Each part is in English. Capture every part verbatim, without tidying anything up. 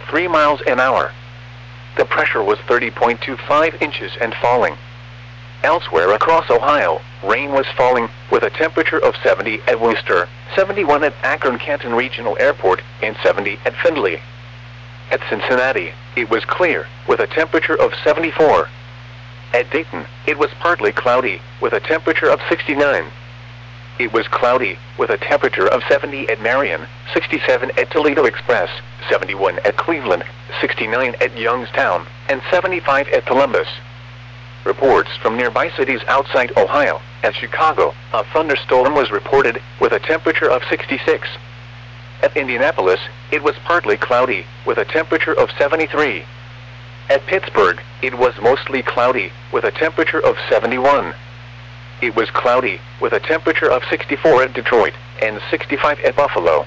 three miles an hour. The pressure was thirty point two five inches and falling. Elsewhere across Ohio, rain was falling, with a temperature of seventy at Wooster, seventy-one at Akron-Canton Regional Airport, and seventy at Findlay. At Cincinnati, it was clear, with a temperature of seventy-four. At Dayton, it was partly cloudy, with a temperature of sixty-nine. It was cloudy, with a temperature of seventy at Marion, sixty-seven at Toledo Express, seventy-one at Cleveland, sixty-nine at Youngstown, and seventy-five at Columbus. Reports from nearby cities outside Ohio, at Chicago, a thunderstorm was reported, with a temperature of sixty-six. At Indianapolis, it was partly cloudy, with a temperature of seventy-three. At Pittsburgh, it was mostly cloudy, with a temperature of seventy-one. It was cloudy, with a temperature of sixty-four at Detroit, and sixty-five at Buffalo.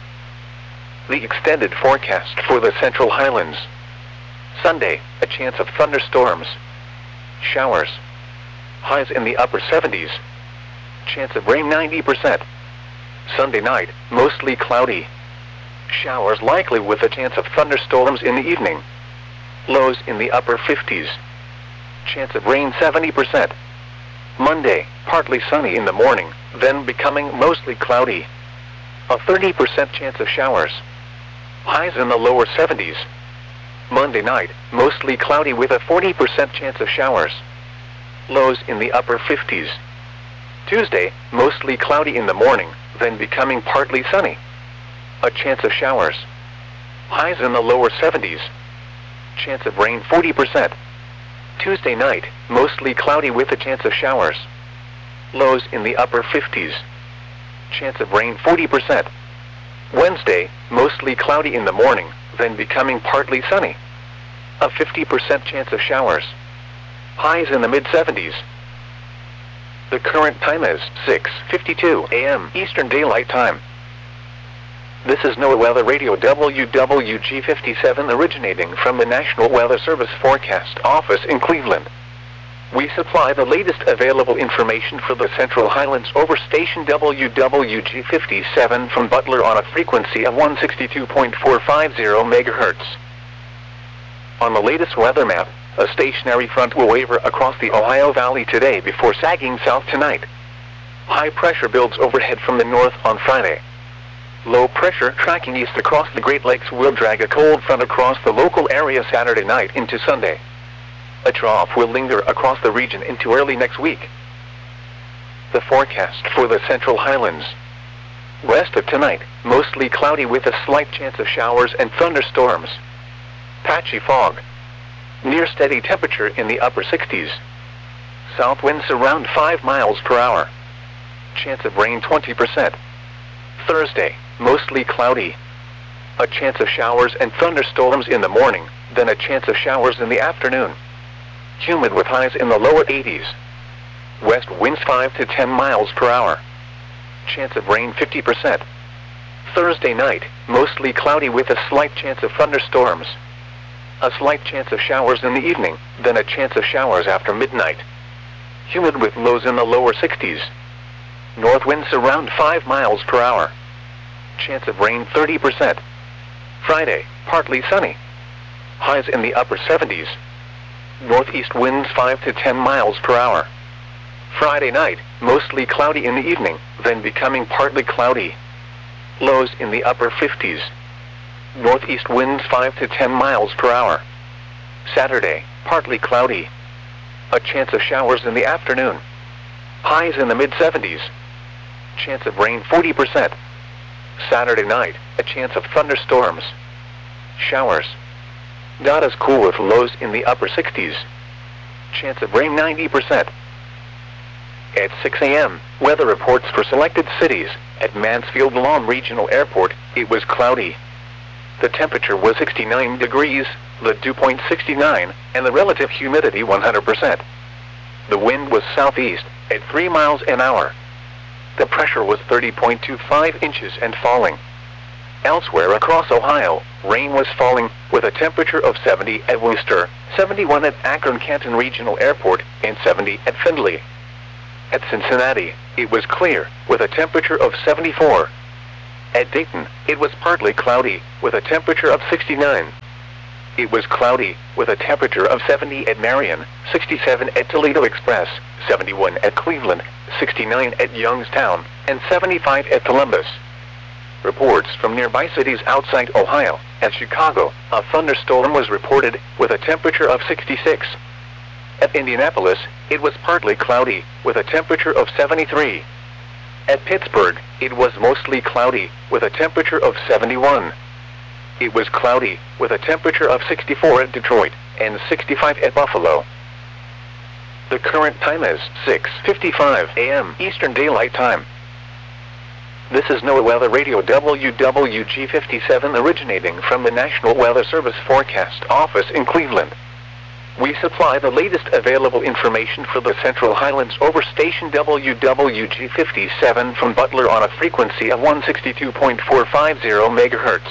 The extended forecast for the Central Highlands. Sunday, a chance of thunderstorms. Showers. Highs in the upper seventies. Chance of rain ninety percent. Sunday night, mostly cloudy. Showers likely with a chance of thunderstorms in the evening. Lows in the upper fifties. Chance of rain seventy percent. Monday, partly sunny in the morning, then becoming mostly cloudy. A thirty percent chance of showers. Highs in the lower seventies. Monday night, mostly cloudy with a forty percent chance of showers. Lows in the upper fifties. Tuesday, mostly cloudy in the morning, then becoming partly sunny. A chance of showers. Highs in the lower seventies. Chance of rain forty percent. Tuesday night, mostly cloudy with a chance of showers. Lows in the upper fifties. Chance of rain forty percent. Wednesday, mostly cloudy in the morning, then becoming partly sunny. A fifty percent chance of showers. Highs in the mid seventies. The current time is six fifty-two a m Eastern Daylight Time. This is NOAA Weather Radio W W G fifty-seven originating from the National Weather Service Forecast Office in Cleveland. We supply the latest available information for the Central Highlands over station W W G fifty-seven from Butler on a frequency of one sixty-two point four five zero megahertz. On the latest weather map, a stationary front will waver across the Ohio Valley today before sagging south tonight. High pressure builds overhead from the north on Friday. Low pressure tracking east across the Great Lakes will drag a cold front across the local area Saturday night into Sunday. A trough will linger across the region into early next week. The forecast for the Central Highlands. West of tonight, mostly cloudy with a slight chance of showers and thunderstorms. Patchy fog. Near steady temperature in the upper sixties. South winds around five miles per hour. Chance of rain twenty percent. Thursday, mostly cloudy. A chance of showers and thunderstorms in the morning, then a chance of showers in the afternoon. Humid with highs in the lower eighties. West winds five to ten miles per hour. Chance of rain fifty percent. Thursday night, mostly cloudy with a slight chance of thunderstorms. A slight chance of showers in the evening, then a chance of showers after midnight. Humid with lows in the lower sixties. North winds around five miles per hour. Chance of rain thirty percent. Friday, partly sunny. Highs in the upper seventies. Northeast winds five to ten miles per hour. Friday night, mostly cloudy in the evening, then becoming partly cloudy. Lows in the upper fifties. Northeast winds five to ten miles per hour. Saturday, partly cloudy. A chance of showers in the afternoon. Highs in the mid seventies. Chance of rain forty percent. Saturday night, a chance of thunderstorms. Showers. Not as cool with lows in the upper sixties. Chance of rain ninety percent. At six a m, weather reports for selected cities. At Mansfield-Lawn Regional Airport, it was cloudy. The temperature was sixty-nine degrees, the dew point sixty-nine, and the relative humidity one hundred percent. The wind was southeast, at three miles an hour. The pressure was thirty point two five inches and falling. Elsewhere across Ohio, rain was falling, with a temperature of seventy at Wooster, seventy-one at Akron-Canton Regional Airport, and seventy at Findlay. At Cincinnati, it was clear, with a temperature of seventy-four. At Dayton, it was partly cloudy, with a temperature of sixty-nine. it was cloudy, with a temperature of seventy at Marion, sixty-seven at Toledo Express, seventy-one at Cleveland, sixty-nine at Youngstown, and seventy-five at Columbus. Reports from nearby cities outside Ohio. At Chicago, a thunderstorm was reported, with a temperature of sixty-six. At Indianapolis, it was partly cloudy, with a temperature of seventy-three. At Pittsburgh, it was mostly cloudy, with a temperature of seventy-one. It was cloudy, with a temperature of sixty-four at Detroit, and sixty-five at Buffalo. The current time is six fifty-five a m Eastern Daylight Time. This is NOAA Weather Radio W W G fifty-seven originating from the National Weather Service Forecast Office in Cleveland. We supply the latest available information for the Central Highlands over station W W G fifty-seven from Butler on a frequency of one sixty-two point four five zero megahertz.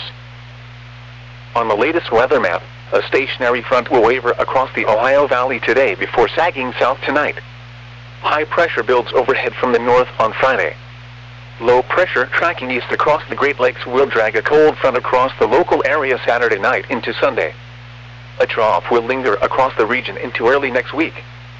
On the latest weather map, a stationary front will waver across the Ohio Valley today before sagging south tonight. High pressure builds overhead from the north on Friday. Low pressure tracking east across the Great Lakes will drag a cold front across the local area Saturday night into Sunday. A trough will linger across the region into early next week.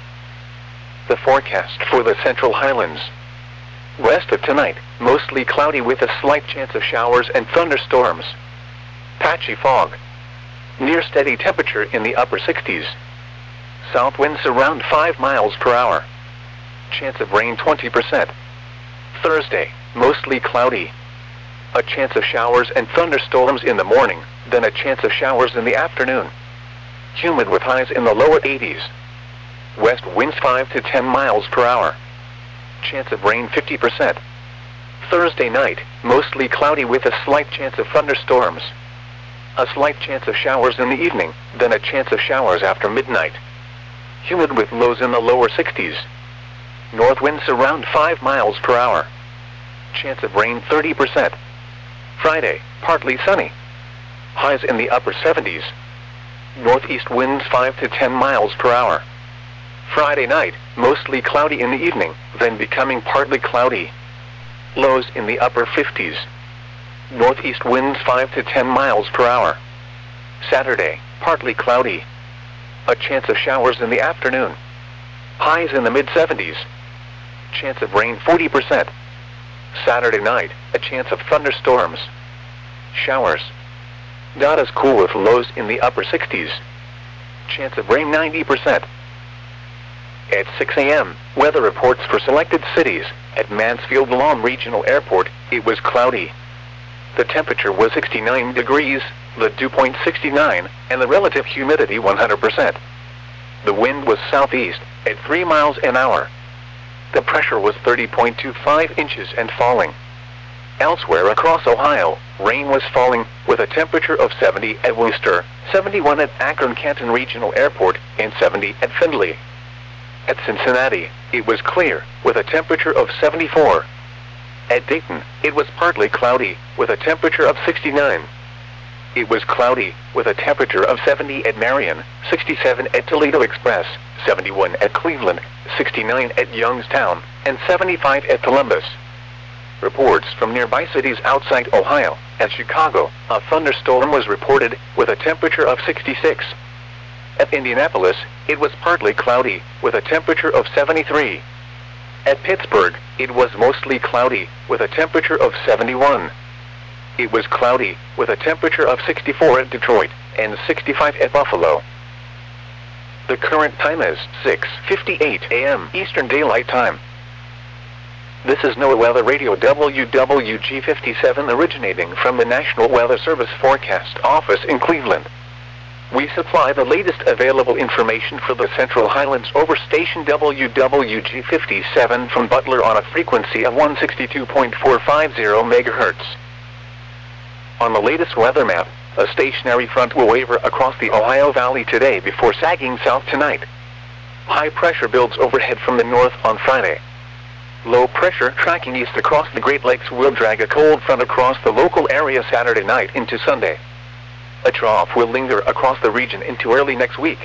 The forecast for the Central Highlands. West of tonight, mostly cloudy with a slight chance of showers and thunderstorms. Patchy fog. Near steady temperature in the upper sixties. South winds around five miles per hour. Chance of rain twenty percent. Thursday, mostly cloudy. A chance of showers and thunderstorms in the morning, then a chance of showers in the afternoon. Humid with highs in the lower eighties. West winds five to ten miles per hour. Chance of rain fifty percent. Thursday night, mostly cloudy with a slight chance of thunderstorms. A slight chance of showers in the evening, then a chance of showers after midnight. Humid with lows in the lower sixties. North winds around five miles per hour. Chance of rain thirty percent. Friday, partly sunny. Highs in the upper seventies. Northeast winds five to ten miles per hour. Friday night, mostly cloudy in the evening, then becoming partly cloudy. Lows in the upper fifties. Northeast winds five to ten miles per hour. Saturday, partly cloudy. A chance of showers in the afternoon. Highs in the mid seventies. Chance of rain forty percent. Saturday night, a chance of thunderstorms. Showers. Not as cool with lows in the upper sixties. Chance of rain ninety percent. At six a m, weather reports for selected cities. At Mansfield Lawn Regional Airport, it was cloudy. The temperature was sixty-nine degrees, the dew point sixty-nine, and the relative humidity one hundred percent. The wind was southeast, at three miles an hour. The pressure was thirty point two five inches and falling. Elsewhere across Ohio, rain was falling, with a temperature of seventy at Wooster, seventy-one at Akron-Canton Regional Airport, and seventy at Findlay. At Cincinnati, it was clear, with a temperature of seventy-four. At Dayton, it was partly cloudy, with a temperature of sixty-nine. It was cloudy, with a temperature of seventy at Marion, sixty-seven at Toledo Express, seventy-one at Cleveland, sixty-nine at Youngstown, and seventy-five at Columbus. Reports from nearby cities outside Ohio. At Chicago, a thunderstorm was reported, with a temperature of sixty-six. At Indianapolis, it was partly cloudy, with a temperature of seventy-three. At Pittsburgh, it was mostly cloudy, with a temperature of seventy-one. It was cloudy, with a temperature of sixty-four at Detroit, and sixty-five at Buffalo. The current time is six fifty-eight a m Eastern Daylight Time. This is NOAA Weather Radio W W G fifty-seven originating from the National Weather Service Forecast Office in Cleveland. We supply the latest available information for the Central Highlands over station W W G fifty-seven from Butler on a frequency of one sixty-two point four five zero megahertz. On the latest weather map, a stationary front will waver across the Ohio Valley today before sagging south tonight. High pressure builds overhead from the north on Friday. Low pressure tracking east across the Great Lakes will drag a cold front across the local area Saturday night into Sunday. A trough will linger across the region into early next week.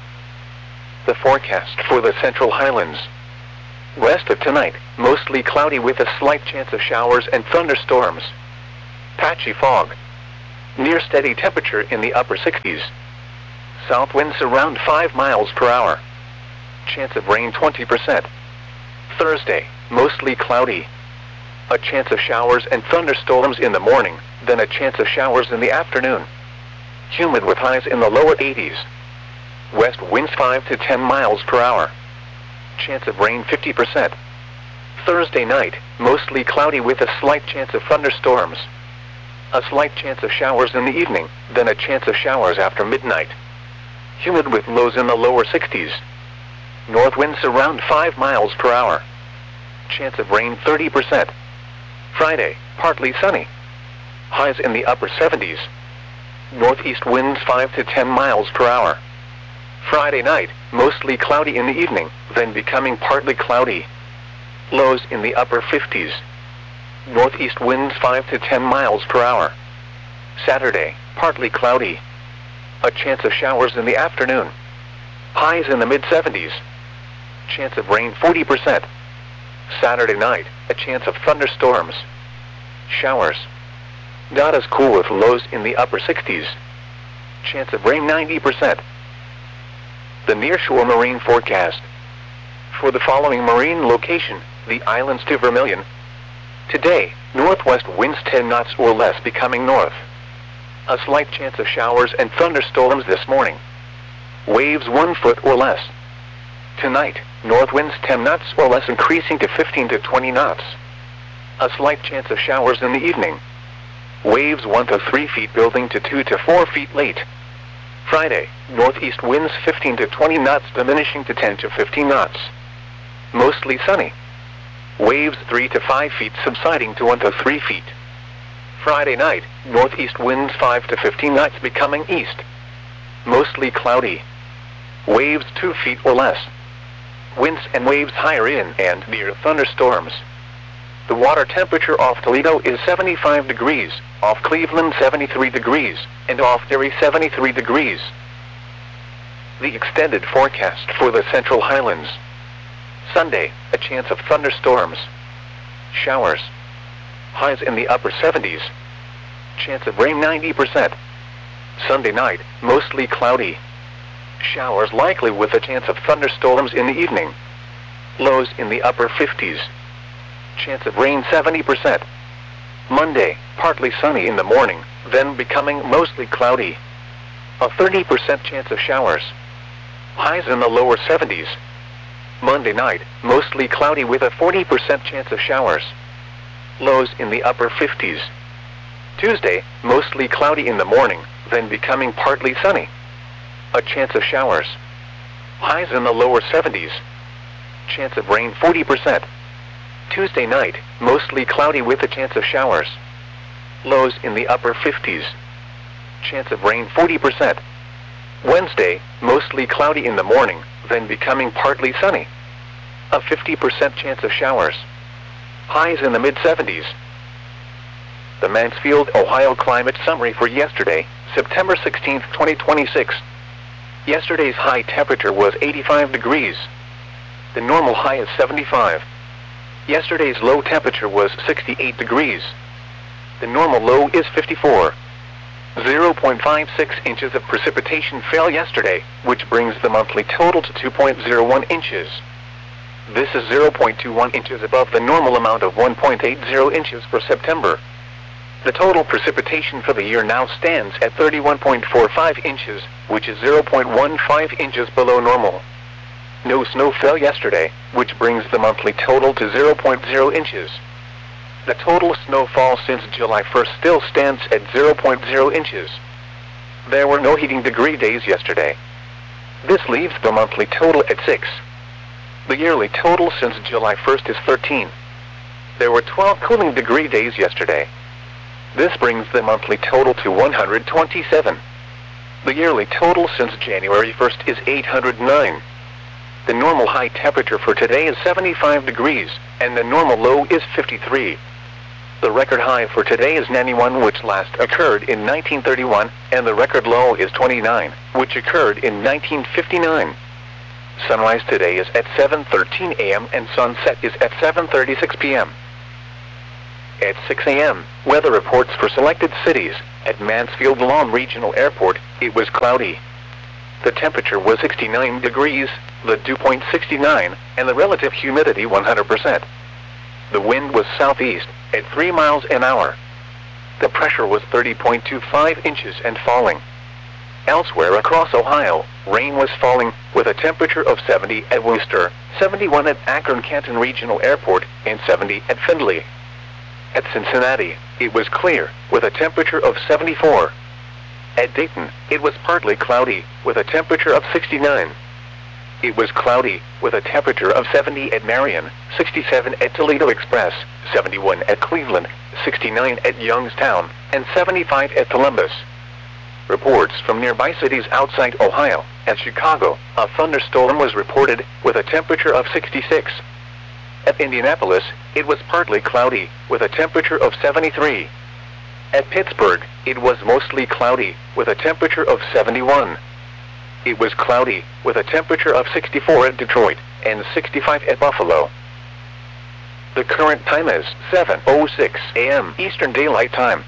The forecast for the Central Highlands. West of tonight, mostly cloudy with a slight chance of showers and thunderstorms. Patchy fog. Near steady temperature in the upper sixties. south winds around five miles per hour. Chance of rain twenty percent. Thursday, mostly cloudy. A chance of showers and thunderstorms in the morning, then a chance of showers in the afternoon. Humid with highs in the lower eighties. West winds five to ten miles per hour. Chance of rain fifty percent. Thursday night, mostly cloudy with a slight chance of thunderstorms. A slight chance of showers in the evening, then a chance of showers after midnight. Humid with lows in the lower sixties. North winds around five miles per hour. Chance of rain thirty percent. Friday, partly sunny. Highs in the upper seventies. Northeast winds five to ten miles per hour. Friday night, mostly cloudy in the evening, then becoming partly cloudy. Lows in the upper fifties. Northeast winds five to ten miles per hour. Saturday, partly cloudy. A chance of showers in the afternoon. Highs in the mid seventies. Chance of rain forty percent. Saturday night, a chance of thunderstorms. Showers. Not as cool with lows in the upper sixties. Chance of rain ninety percent. The nearshore marine forecast. For the following marine location, the islands to Vermilion. Today, northwest winds ten knots or less becoming north. A slight chance of showers and thunderstorms this morning. Waves one foot or less. Tonight, north winds ten knots or less increasing to fifteen to twenty knots. A slight chance of showers in the evening. Waves one to three feet building to two to four feet late. Friday, northeast winds fifteen to twenty knots diminishing to ten to fifteen knots. Mostly sunny. Waves three to five feet subsiding to one to three feet. Friday night, northeast winds five to fifteen knots becoming east. Mostly cloudy. Waves two feet or less. Winds and waves higher in and near thunderstorms. The water temperature off Toledo is seventy-five degrees, off Cleveland seventy-three degrees, and off Erie seventy-three degrees. The extended forecast for the Central Highlands. Sunday, a chance of thunderstorms. Showers. Highs in the upper seventies. Chance of rain ninety percent. Sunday night, mostly cloudy. Showers likely with a chance of thunderstorms in the evening. Lows in the upper fifties. Chance of rain seventy percent. Monday, partly sunny in the morning, then becoming mostly cloudy. A thirty percent chance of showers. Highs in the lower seventies. Monday night, mostly cloudy with a forty percent chance of showers. Lows in the upper fifties. Tuesday, mostly cloudy in the morning, then becoming partly sunny. A chance of showers. Highs in the lower seventies. Chance of rain forty percent. Tuesday night, mostly cloudy with a chance of showers. Lows in the upper fifties. Chance of rain forty percent. Wednesday, mostly cloudy in the morning, then becoming partly sunny. A fifty percent chance of showers. Highs in the mid seventies. The Mansfield, Ohio climate summary for yesterday, September sixteenth, twenty twenty-six. Yesterday's high temperature was eighty-five degrees. The normal high is seventy-five. Yesterday's low temperature was sixty-eight degrees. The normal low is fifty-four. zero point five six inches of precipitation fell yesterday, which brings the monthly total to two point zero one inches. This is zero point two one inches above the normal amount of one point eight zero inches for September. The total precipitation for the year now stands at thirty-one point four five inches, which is zero point one five inches below normal. No snow fell yesterday, which brings the monthly total to zero point zero inches. The total snowfall since July first still stands at zero point zero inches. There were no heating degree days yesterday. This leaves the monthly total at six. The yearly total since July first is thirteen. There were twelve cooling degree days yesterday. This brings the monthly total to one hundred twenty-seven. The yearly total since January first is eight hundred nine. The normal high temperature for today is seventy-five degrees, and the normal low is fifty-three. The record high for today is ninety-one, which last occurred in nineteen thirty-one, and the record low is twenty-nine, which occurred in nineteen fifty-nine. Sunrise today is at seven thirteen a m and sunset is at seven thirty-six p m At six a m, weather reports for selected cities. At Mansfield Lawn Regional Airport, it was cloudy. The temperature was sixty-nine degrees, the dew point sixty-nine, and the relative humidity one hundred percent. The wind was southeast, at three miles an hour. The pressure was thirty point two five inches and falling. Elsewhere across Ohio, rain was falling, with a temperature of seventy at Wooster, seventy-one at Akron-Canton Regional Airport, and seventy at Findlay. At Cincinnati, it was clear, with a temperature of seventy-four. At Dayton, it was partly cloudy, with a temperature of sixty-nine. It was cloudy, with a temperature of seventy at Marion, sixty-seven at Toledo Express, seventy-one at Cleveland, sixty-nine at Youngstown, and seventy-five at Columbus. Reports from nearby cities outside Ohio. At Chicago, a thunderstorm was reported, with a temperature of sixty-six. At Indianapolis, it was partly cloudy, with a temperature of seventy-three. At Pittsburgh, it was mostly cloudy, with a temperature of seventy-one. It was cloudy, with a temperature of sixty-four at Detroit, and sixty-five at Buffalo. The current time is seven oh six a m Eastern Daylight Time.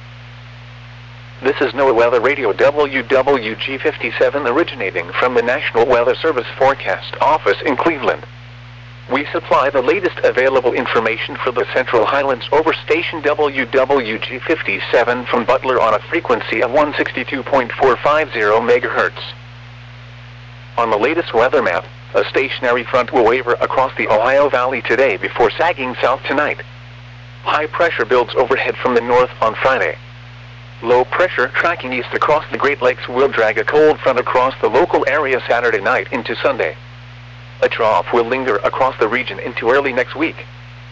This is NOAA Weather Radio W W G fifty-seven, originating from the National Weather Service Forecast Office in Cleveland. We supply the latest available information for the Central Highlands over station W W G fifty-seven from Butler on a frequency of one sixty-two point four five zero megahertz. On the latest weather map, a stationary front will waver across the Ohio Valley today before sagging south tonight. High pressure builds overhead from the north on Friday. Low pressure tracking east across the Great Lakes will drag a cold front across the local area Saturday night into Sunday. A trough will linger across the region into early next week.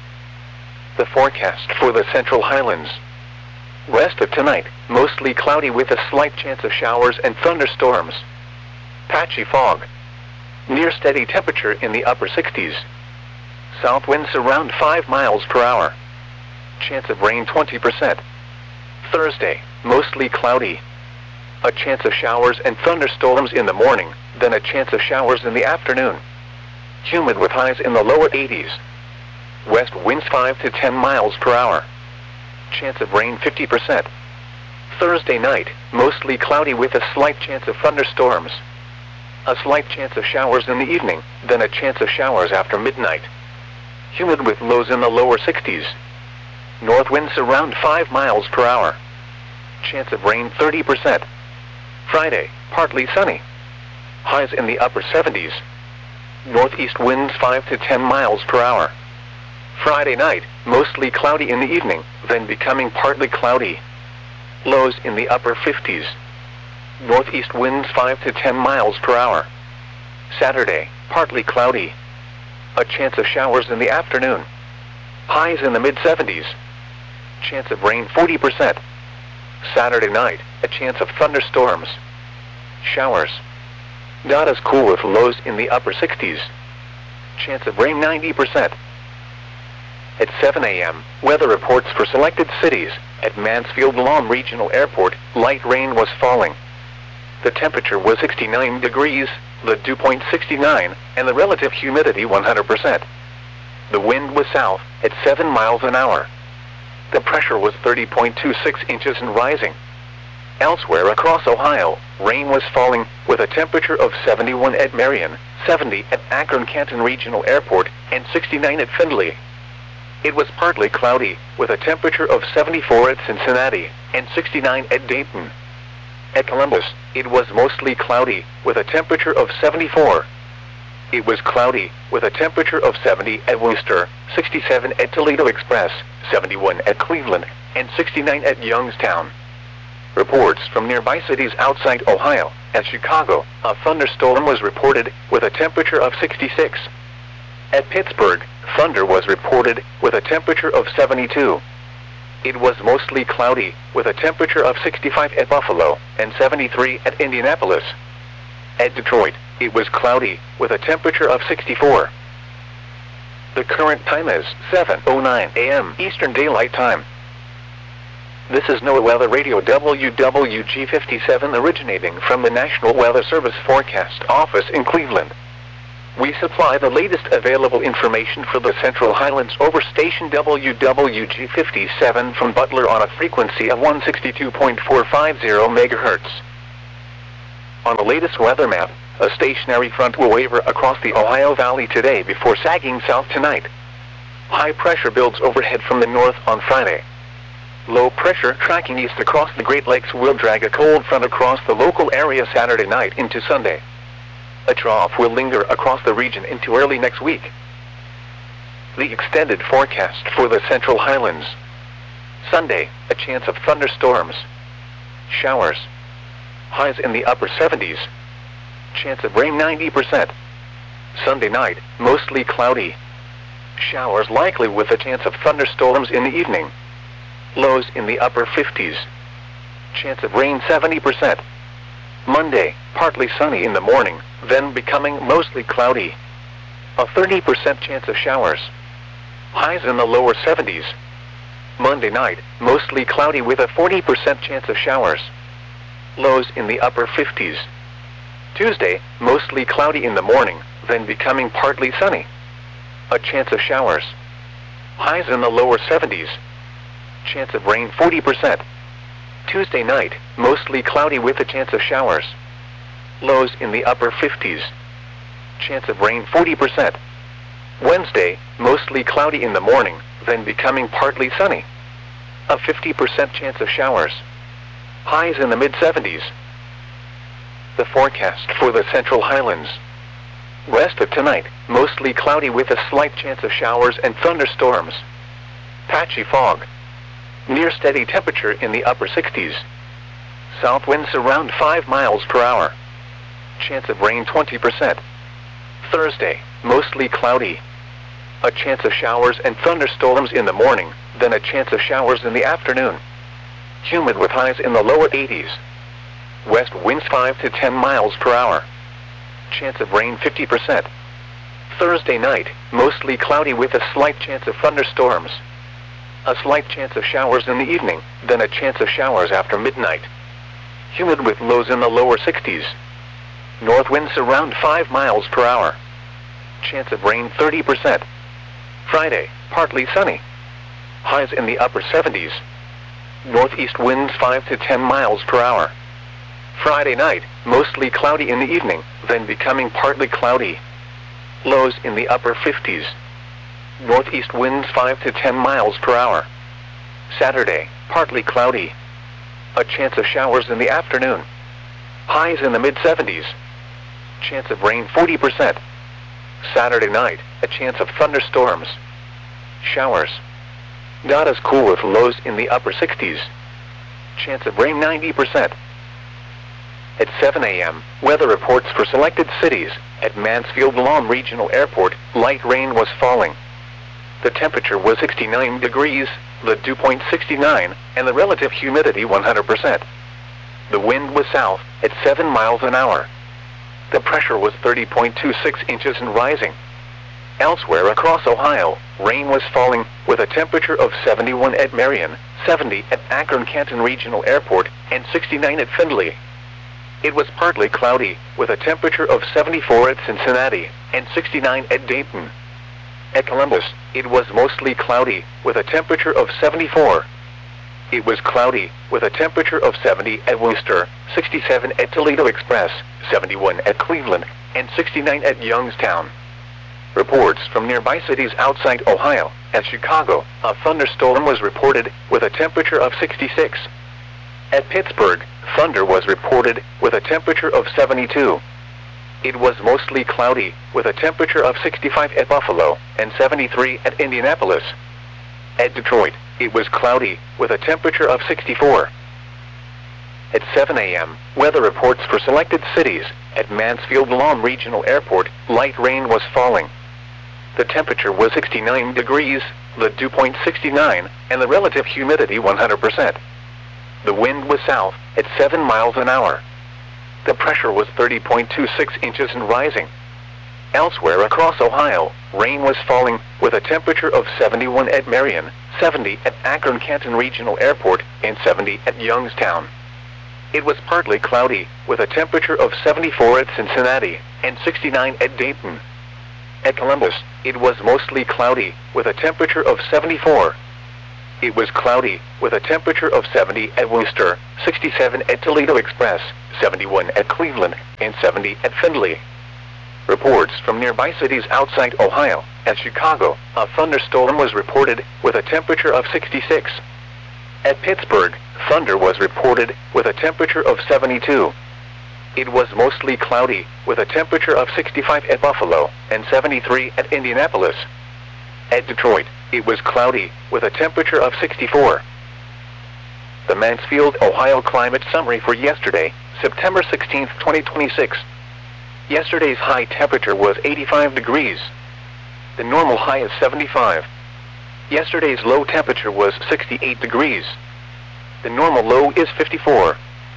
The forecast for the Central Highlands. West of tonight, mostly cloudy with a slight chance of showers and thunderstorms. Patchy fog. Near steady temperature in the upper sixties. South winds around five miles per hour. Chance of rain twenty percent. Thursday, mostly cloudy. A chance of showers and thunderstorms in the morning, then a chance of showers in the afternoon. Humid with highs in the lower eighties. West winds five to ten miles per hour. Chance of rain fifty percent. Thursday night, mostly cloudy with a slight chance of thunderstorms. A slight chance of showers in the evening, then a chance of showers after midnight. Humid with lows in the lower sixties. North winds around five miles per hour. Chance of rain thirty percent. Friday, partly sunny. Highs in the upper seventies. Northeast winds five to ten miles per hour. Friday night, mostly cloudy in the evening, then becoming partly cloudy. Lows in the upper fifties. Northeast winds five to ten miles per hour. Saturday, partly cloudy. A chance of showers in the afternoon. Highs in the mid seventies. Chance of rain forty percent. Saturday night, a chance of thunderstorms. Showers. Not as cool with lows in the upper sixties. Chance of rain ninety percent. At seven a m, weather reports for selected cities. At Mansfield Lawn Regional Airport, light rain was falling. The temperature was sixty-nine degrees, the dew point sixty-nine, and the relative humidity one hundred percent. The wind was south, at seven miles an hour. The pressure was thirty point two six inches and rising. Elsewhere across Ohio, rain was falling, with a temperature of seventy-one at Marion, seventy at Akron-Canton Regional Airport, and sixty-nine at Findlay. It was partly cloudy, with a temperature of seventy-four at Cincinnati, and sixty-nine at Dayton. At Columbus, it was mostly cloudy, with a temperature of seventy-four. It was cloudy, with a temperature of seventy at Wooster, sixty-seven at Toledo Express, seventy-one at Cleveland, and sixty-nine at Youngstown. Reports from nearby cities outside Ohio. At Chicago, a thunderstorm was reported, with a temperature of sixty-six. At Pittsburgh, thunder was reported, with a temperature of seventy-two. It was mostly cloudy, with a temperature of sixty-five at Buffalo, and seventy-three at Indianapolis. At Detroit, it was cloudy, with a temperature of sixty-four. The current time is seven oh nine a m Eastern Daylight Time. This is NOAA Weather Radio W W G fifty-seven, originating from the National Weather Service Forecast Office in Cleveland. We supply the latest available information for the Central Highlands over station W W G fifty-seven from Butler on a frequency of one sixty-two point four five zero megahertz. On the latest weather map, A stationary front will waver across the Ohio Valley today before sagging south tonight. High pressure builds overhead from the north on Friday. Low pressure tracking east across the Great Lakes will drag a cold front across the local area Saturday night into Sunday. A trough will linger across the region into early next week. The extended forecast for the Central Highlands. Sunday, a chance of thunderstorms. Showers. Highs in the upper seventies. Chance of rain ninety percent. Sunday night, mostly cloudy. Showers likely with a chance of thunderstorms in the evening. Lows in the upper fifties. Chance of rain seventy percent. Monday, partly sunny in the morning, then becoming mostly cloudy. A thirty percent chance of showers. Highs in the lower seventies. Monday night, mostly cloudy with a forty percent chance of showers. Lows in the upper fifties. Tuesday, mostly cloudy in the morning, then becoming partly sunny. A chance of showers. Highs in the lower seventies. Chance of rain forty percent. Tuesday night, mostly cloudy with a chance of showers. Lows in the upper fifties. Chance of rain forty percent. Wednesday, mostly cloudy in the morning, then becoming partly sunny. A fifty percent chance of showers. Highs in the mid seventies. The forecast for the Central Highlands. Rest of tonight, mostly cloudy with a slight chance of showers and thunderstorms. Patchy fog. Near steady temperature in the upper sixties. South winds around five miles per hour. Chance of rain twenty percent. Thursday, mostly cloudy. A chance of showers and thunderstorms in the morning, then a chance of showers in the afternoon. Humid with highs in the lower eighties. West winds five to ten miles per hour. Chance of rain fifty percent. Thursday night, mostly cloudy with a slight chance of thunderstorms. A slight chance of showers in the evening, then a chance of showers after midnight. Humid with lows in the lower sixties. North winds around five miles per hour. Chance of rain thirty percent. Friday, partly sunny. Highs in the upper seventies. Northeast winds five to ten miles per hour. Friday night, mostly cloudy in the evening, then becoming partly cloudy. Lows in the upper fifties. Northeast winds five to ten miles per hour. Saturday, partly cloudy. A chance of showers in the afternoon. Highs in the mid seventies. Chance of rain forty percent. Saturday night, a chance of thunderstorms. Showers. Not as cool with lows in the upper sixties. Chance of rain ninety percent. At seven a m, weather reports for selected cities. At Mansfield-Lom Regional Airport, light rain was falling. The temperature was sixty-nine degrees, the dew point sixty-nine, and the relative humidity one hundred percent. The wind was south, at seven miles an hour. The pressure was thirty point two six inches and rising. Elsewhere across Ohio, rain was falling, with a temperature of seventy-one at Marion, seventy at Akron-Canton Regional Airport, and sixty-nine at Findlay. It was partly cloudy, with a temperature of seventy-four at Cincinnati, and sixty-nine at Dayton. At Columbus, it was mostly cloudy, with a temperature of seventy-four. It was cloudy, with a temperature of seventy at Worcester, sixty-seven at Toledo Express, seventy-one at Cleveland, and sixty-nine at Youngstown. Reports from nearby cities outside Ohio. At Chicago, a thunderstorm was reported, with a temperature of sixty-six. At Pittsburgh, thunder was reported, with a temperature of seventy-two. It was mostly cloudy, with a temperature of sixty-five at Buffalo, and seventy-three at Indianapolis. At Detroit, it was cloudy, with a temperature of sixty-four. At seven a m, weather reports for selected cities. At Mansfield-Lom Regional Airport, light rain was falling. The temperature was sixty-nine degrees, the dew point sixty-nine, and the relative humidity one hundred percent. The wind was south, at seven miles an hour. The pressure was thirty point two six inches and rising. Elsewhere across Ohio, rain was falling, with a temperature of seventy-one at Marion, seventy at Akron-Canton Regional Airport, and seventy at Youngstown. It was partly cloudy, with a temperature of seventy-four at Cincinnati, and sixty-nine at Dayton. At Columbus, it was mostly cloudy, with a temperature of seventy-four. it was cloudy, with a temperature of seventy at Worcester, sixty-seven at Toledo Express, seventy-one at Cleveland, and seventy at Findlay. Reports from nearby cities outside Ohio. At Chicago, a thunderstorm was reported, with a temperature of sixty-six. At Pittsburgh, thunder was reported, with a temperature of seventy-two. It was mostly cloudy, with a temperature of sixty-five at Buffalo, and seventy-three at Indianapolis. At Detroit, it was cloudy, with a temperature of sixty-four. The Mansfield, Ohio climate summary for yesterday, September sixteenth, twenty twenty-six. Yesterday's high temperature was eighty-five degrees. The normal high is seventy-five. Yesterday's low temperature was sixty-eight degrees. The normal low is fifty-four.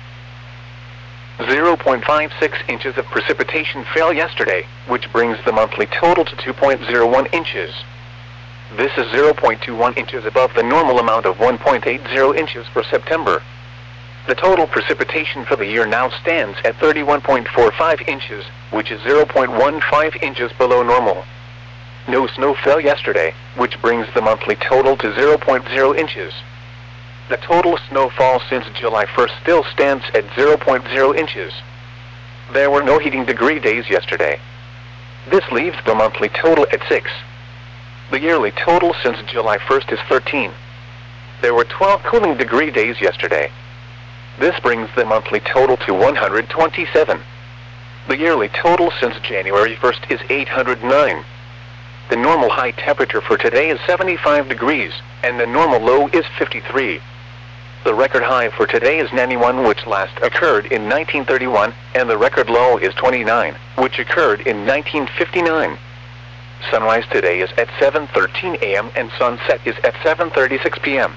zero point five six inches of precipitation fell yesterday, which brings the monthly total to two point zero one inches. This is zero point two one inches above the normal amount of one point eight zero inches for September. The total precipitation for the year now stands at thirty-one point four five inches, which is zero point one five inches below normal. No snow fell yesterday, which brings the monthly total to zero point zero inches. The total snowfall since July first still stands at zero point zero inches. There were no heating degree days yesterday. This leaves the monthly total at six. The yearly total since July first is thirteen. There were twelve cooling degree days yesterday. This brings the monthly total to one hundred twenty-seven. The yearly total since January first is eight hundred nine. The normal high temperature for today is seventy-five degrees, and the normal low is fifty-three. The record high for today is ninety-one, which last occurred in nineteen thirty-one, and the record low is twenty-nine, which occurred in nineteen fifty-nine. Sunrise today is at seven thirteen a m and sunset is at seven thirty-six p m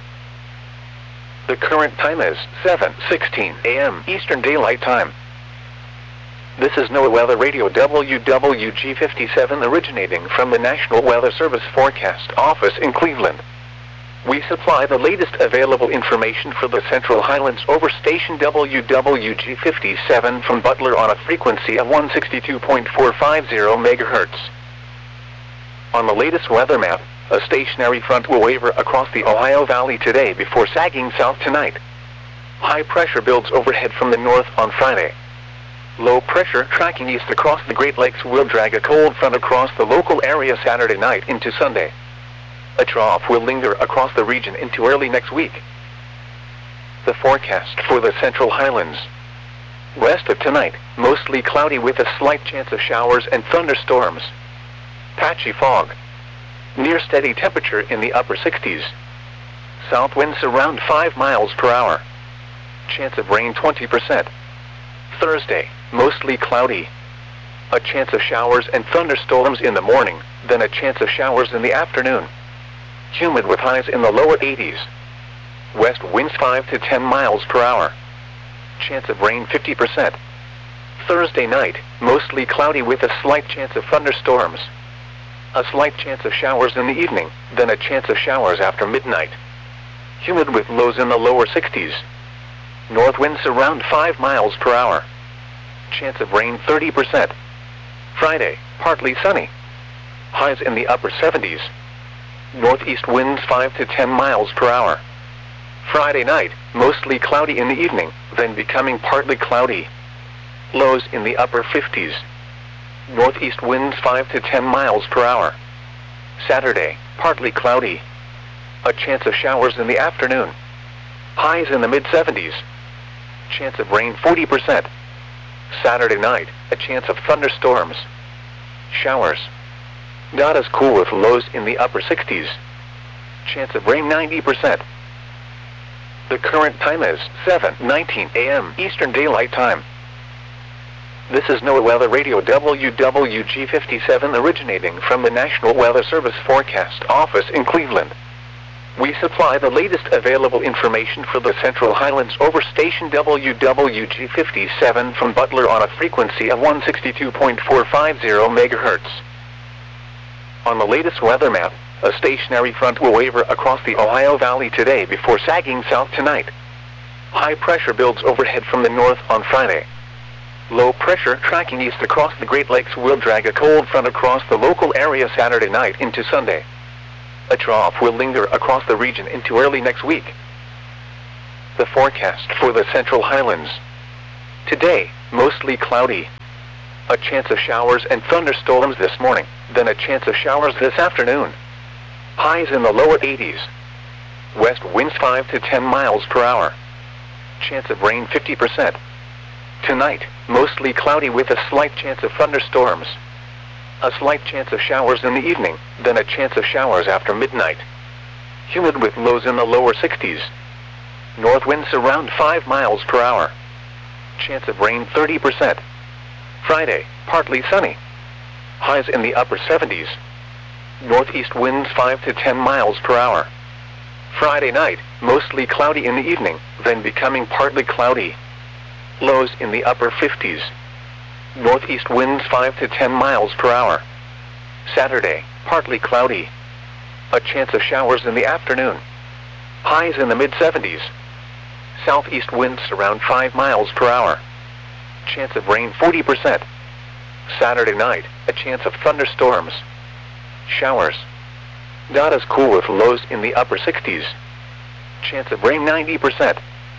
The current time is seven sixteen a m Eastern Daylight Time. This is NOAA Weather Radio W W G fifty-seven originating from the National Weather Service Forecast Office in Cleveland. We supply the latest available information for the Central Highlands over station W W G fifty-seven from Butler on a frequency of one sixty-two point four five zero megahertz. On the latest weather map, a stationary front will waver across the Ohio Valley today before sagging south tonight. High pressure builds overhead from the north on Friday. Low pressure tracking east across the Great Lakes will drag a cold front across the local area Saturday night into Sunday. A trough will linger across the region into early next week. The forecast for the Central Highlands. West of tonight, mostly cloudy with a slight chance of showers and thunderstorms. Patchy fog. Near steady temperature in the upper sixties. South winds around five miles per hour. Chance of rain twenty percent. Thursday, mostly cloudy. A chance of showers and thunderstorms in the morning, then a chance of showers in the afternoon. Humid with highs in the lower eighties. West winds five to ten miles per hour. Chance of rain fifty percent. Thursday night, mostly cloudy with a slight chance of thunderstorms. A slight chance of showers in the evening, then a chance of showers after midnight. Humid with lows in the lower sixties. North winds around five miles per hour. Chance of rain thirty percent. Friday, partly sunny. Highs in the upper seventies. Northeast winds five to ten miles per hour. Friday night, mostly cloudy in the evening, then becoming partly cloudy. Lows in the upper fifties. Northeast winds five to ten miles per hour. Saturday, partly cloudy. A chance of showers in the afternoon. Highs in the mid seventies. Chance of rain forty percent. Saturday night, a chance of thunderstorms. Showers. Not as cool with lows in the upper sixties. Chance of rain ninety percent. The current time is seven nineteen a m Eastern Daylight Time. This is NOAA Weather Radio W W G fifty-seven originating from the National Weather Service Forecast Office in Cleveland. We supply the latest available information for the Central Highlands over station W W G fifty-seven from Butler on a frequency of one sixty-two point four five zero megahertz. On the latest weather map, a stationary front will waver across the Ohio Valley today before sagging south tonight. High pressure builds overhead from the north on Friday. Low pressure tracking east across the Great Lakes will drag a cold front across the local area Saturday night into Sunday. A trough will linger across the region into early next week. The forecast for the Central Highlands. Today, mostly cloudy. A chance of showers and thunderstorms this morning, then a chance of showers this afternoon. Highs in the lower eighties. West winds five to ten miles per hour. Chance of rain fifty percent. Tonight, mostly cloudy with a slight chance of thunderstorms. A slight chance of showers in the evening, then a chance of showers after midnight. Humid with lows in the lower sixties. North winds around five miles per hour. Chance of rain thirty percent. Friday, partly sunny. Highs in the upper seventies. Northeast winds five to ten miles per hour. Friday night, mostly cloudy in the evening, then becoming partly cloudy. Lows in the upper fifties. Northeast winds five to ten miles per hour. Saturday, partly cloudy. A chance of showers in the afternoon. Highs in the mid seventies. Southeast winds around five miles per hour. Chance of rain forty percent. Saturday night, a chance of thunderstorms. Showers. Not as cool with lows in the upper sixties. Chance of rain ninety percent.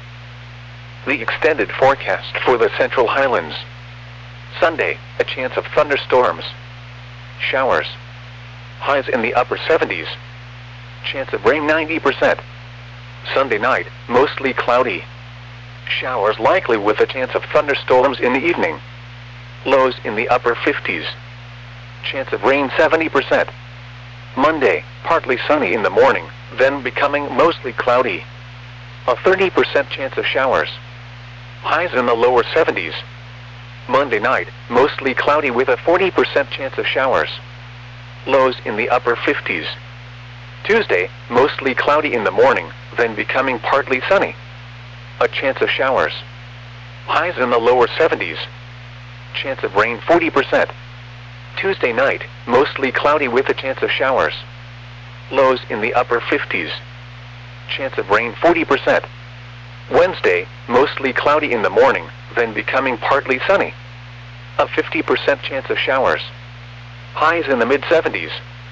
The extended forecast for the Central Highlands. Sunday, a chance of thunderstorms. Showers. Highs in the upper seventies. Chance of rain ninety percent. Sunday night, mostly cloudy. Showers likely with a chance of thunderstorms in the evening. Lows in the upper fifties. Chance of rain seventy percent. Monday, partly sunny in the morning, then becoming mostly cloudy. A thirty percent chance of showers. Highs in the lower seventies. Monday night, mostly cloudy with a forty percent chance of showers. Lows in the upper fifties. Tuesday, mostly cloudy in the morning, then becoming partly sunny. A chance of showers. Highs in the lower seventies. Chance of rain forty percent. Tuesday night, mostly cloudy with a chance of showers. Lows in the upper fifties. Chance of rain forty percent. Wednesday, mostly cloudy in the morning, then becoming partly sunny. A fifty percent chance of showers. Highs in the mid seventies.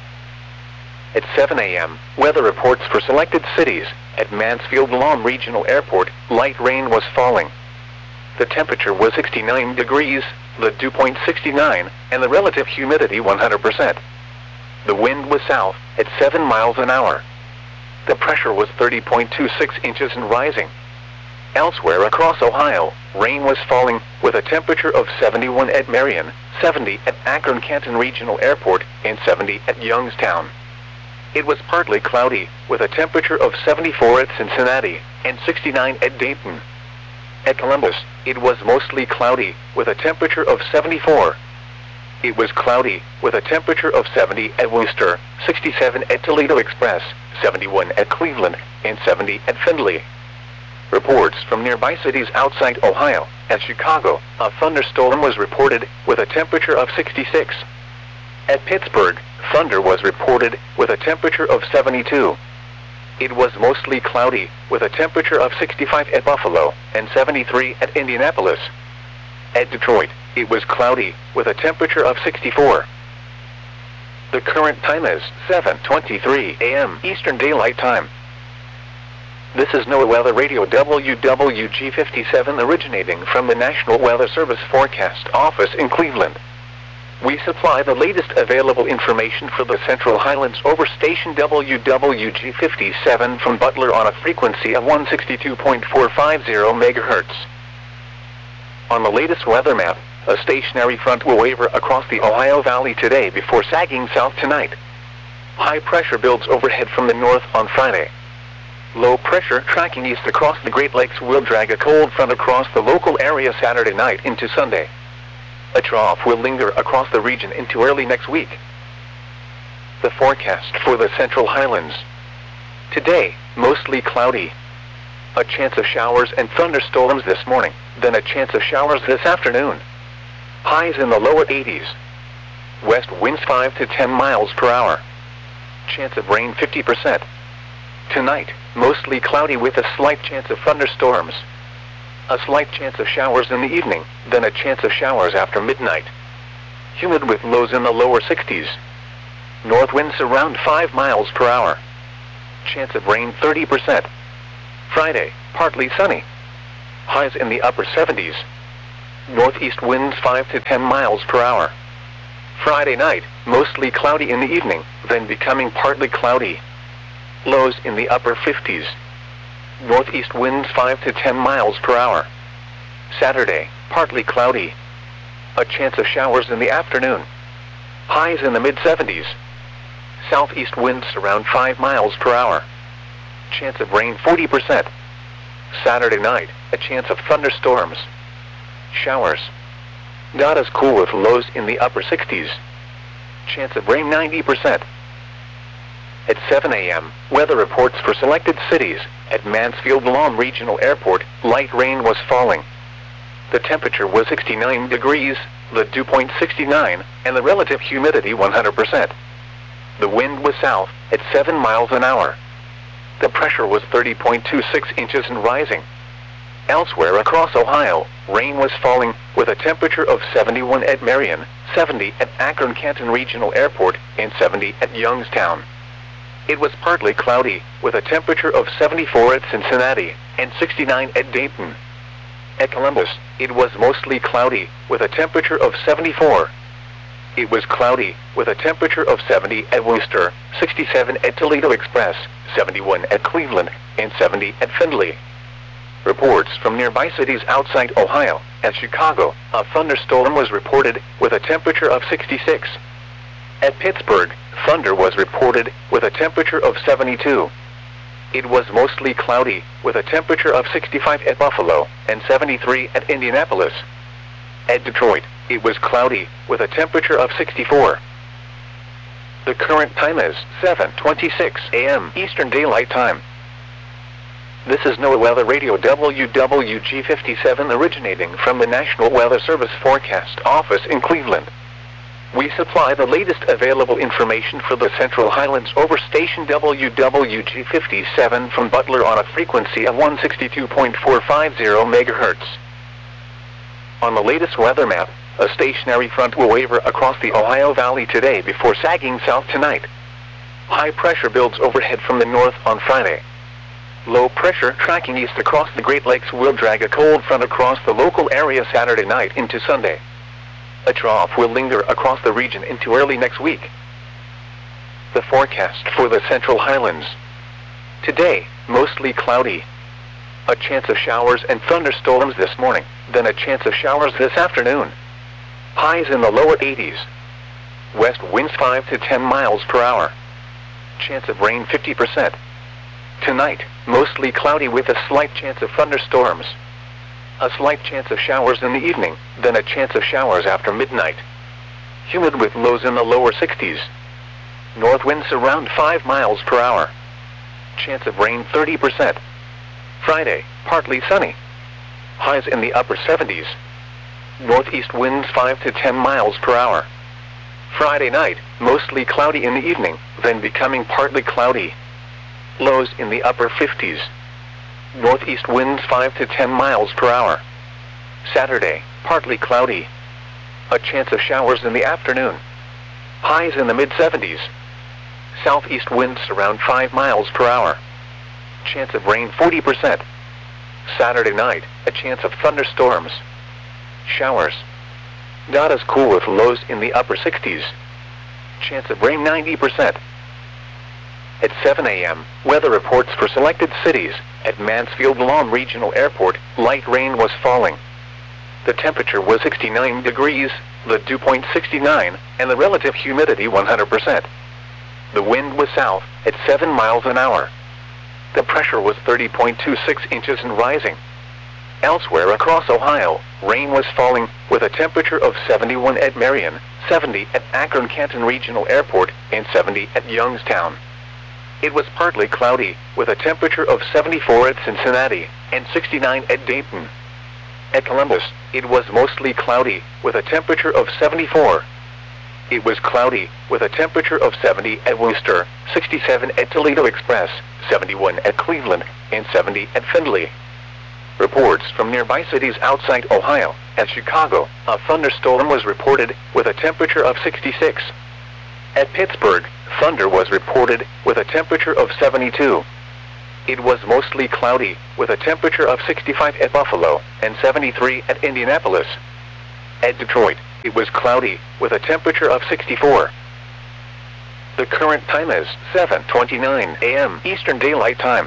At seven a m, weather reports for selected cities. At Mansfield Lawn Regional Airport, light rain was falling. The temperature was sixty-nine degrees, the dew point sixty-nine, and the relative humidity one hundred percent. The wind was south, at seven miles an hour. The pressure was thirty point two six inches and rising. Elsewhere across Ohio, rain was falling, with a temperature of seventy-one at Marion, seventy at Akron-Canton Regional Airport, and seventy at Youngstown. It was partly cloudy, with a temperature of seventy-four at Cincinnati, and sixty-nine at Dayton. At Columbus, it was mostly cloudy, with a temperature of seventy-four. It was cloudy, with a temperature of seventy at Worcester, sixty-seven at Toledo Express, seventy-one at Cleveland, and seventy at Findlay. Reports from nearby cities outside Ohio. At Chicago, a thunderstorm was reported, with a temperature of sixty-six. At Pittsburgh, thunder was reported, with a temperature of seventy-two. It was mostly cloudy, with a temperature of sixty-five at Buffalo, and seventy-three at Indianapolis. At Detroit, it was cloudy, with a temperature of sixty-four. The current time is seven twenty-three a m Eastern Daylight Time. This is NOAA Weather Radio W W G fifty-seven originating from the National Weather Service Forecast Office in Cleveland. We supply the latest available information for the Central Highlands over station W W G fifty-seven from Butler on a frequency of one sixty-two point four five zero megahertz. On the latest weather map, a stationary front will waver across the Ohio Valley today before sagging south tonight. High pressure builds overhead from the north on Friday. Low pressure tracking east across the Great Lakes will drag a cold front across the local area Saturday night into Sunday. A trough will linger across the region into early next week. The forecast for the Central Highlands. Today, mostly cloudy. A chance of showers and thunderstorms this morning, then a chance of showers this afternoon. Highs in the lower eighties. West winds five to ten miles per hour. Chance of rain fifty percent. Tonight, mostly cloudy with a slight chance of thunderstorms. A slight chance of showers in the evening, then a chance of showers after midnight. Humid with lows in the lower sixties. North winds around five miles per hour. Chance of rain thirty percent. Friday, partly sunny. Highs in the upper seventies. Northeast winds five to ten miles per hour. Friday night, mostly cloudy in the evening, then becoming partly cloudy. Lows in the upper fifties. Northeast winds five to ten miles per hour. Saturday, partly cloudy. A chance of showers in the afternoon. Highs in the mid seventies. Southeast winds around five miles per hour. Chance of rain forty percent. Saturday night, a chance of thunderstorms. Showers. Not as cool with lows in the upper sixties. Chance of rain ninety percent. At seven A M, weather reports for selected cities. At Mansfield Lawn Regional Airport, light rain was falling. The temperature was sixty-nine degrees, the dew point sixty-nine, and the relative humidity one hundred percent. The wind was south, at seven miles an hour. The pressure was thirty point two six inches and rising. Elsewhere across Ohio, rain was falling, with a temperature of seventy-one at Marion, seventy at Akron-Canton Regional Airport, and seventy at Youngstown. It was partly cloudy, with a temperature of seventy-four at Cincinnati, and sixty-nine at Dayton. At Columbus, it was mostly cloudy, with a temperature of seventy-four. It was cloudy, with a temperature of seventy at Worcester, sixty-seven at Toledo Express, seventy-one at Cleveland, and seventy at Findlay. Reports from nearby cities outside Ohio. At Chicago, a thunderstorm was reported, with a temperature of sixty-six. At Pittsburgh, thunder was reported, with a temperature of seventy-two. It was mostly cloudy, with a temperature of sixty-five at Buffalo, and seventy-three at Indianapolis. At Detroit, it was cloudy, with a temperature of sixty-four. The current time is seven twenty-six A M Eastern Daylight Time. This is NOAA Weather Radio W W G fifty-seven, originating from the National Weather Service Forecast Office in Cleveland. We supply the latest available information for the Central Highlands over station W W G fifty-seven from Butler on a frequency of one sixty-two point four five zero megahertz. On the latest weather map, a stationary front will waver across the Ohio Valley today before sagging south tonight. High pressure builds overhead from the north on Friday. Low pressure tracking east across the Great Lakes will drag a cold front across the local area Saturday night into Sunday. A trough will linger across the region into early next week. The forecast for the Central Highlands. Today, mostly cloudy. A chance of showers and thunderstorms this morning, then a chance of showers this afternoon. Highs in the lower eighties. West winds five to ten miles per hour. Chance of rain fifty percent. Tonight, mostly cloudy with a slight chance of thunderstorms. A slight chance of showers in the evening, then a chance of showers after midnight. Humid with lows in the lower sixties. North winds around five miles per hour. Chance of rain thirty percent. Friday, partly sunny. Highs in the upper seventies. Northeast winds five to ten miles per hour. Friday night, mostly cloudy in the evening, then becoming partly cloudy. Lows in the upper fifties. Northeast winds five to ten miles per hour. Saturday, partly cloudy. A chance of showers in the afternoon. Highs in the mid seventies. Southeast winds around five miles per hour. Chance of rain forty percent. Saturday night, a chance of thunderstorms. Showers. Not as cool with lows in the upper sixties. Chance of rain ninety percent. At seven A M, weather reports for selected cities. At Mansfield Lawn Regional Airport, light rain was falling. The temperature was sixty-nine degrees, the dew point sixty-nine, and the relative humidity one hundred percent. The wind was south, at seven miles an hour. The pressure was thirty point two six inches and rising. Elsewhere across Ohio, rain was falling, with a temperature of seventy-one at Marion, seventy at Akron-Canton Regional Airport, and seventy at Youngstown. It was partly cloudy, with a temperature of seventy-four at Cincinnati, and sixty-nine at Dayton. At Columbus, it was mostly cloudy, with a temperature of seventy-four. It was cloudy, with a temperature of seventy at Worcester, sixty-seven at Toledo Express, seventy-one at Cleveland, and seventy at Findlay. Reports from nearby cities outside Ohio. At Chicago, a thunderstorm was reported, with a temperature of sixty-six. At Pittsburgh, thunder was reported, with a temperature of seventy-two. It was mostly cloudy, with a temperature of sixty-five at Buffalo, and seventy-three at Indianapolis. At Detroit, it was cloudy, with a temperature of sixty-four. The current time is seven twenty-nine a m Eastern Daylight Time.